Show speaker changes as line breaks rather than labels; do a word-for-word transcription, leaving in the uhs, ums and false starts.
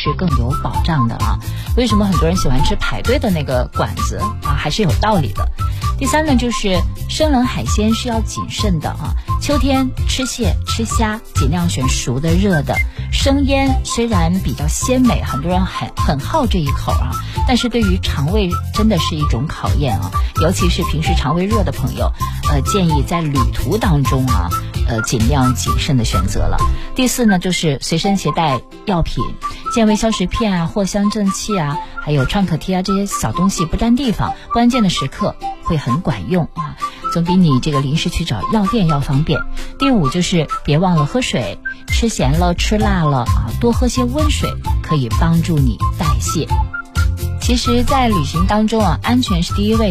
是更有保障的啊。为什么很多人喜欢吃排队的那个馆子啊，还是有道理的。第三呢，就是生冷海鲜是要谨慎的啊。秋天吃蟹吃虾，尽量选熟的热的。生腌虽然比较鲜美，很多人很很好这一口啊，但是对于肠胃真的是一种考验啊。尤其是平时肠胃热的朋友，呃，建议在旅途当中啊，呃，尽量谨慎的选择了。第四呢，就是随身携带药品，健胃消食片啊、藿香正气啊，还有创可贴啊，这些小东西不占地方，关键的时刻会很管用啊，总比你这个临时去找药店要方便。第五就是别忘了喝水，吃咸了吃辣了啊，多喝些温水，可以帮助你代谢。其实在旅行当中啊，安全是第一位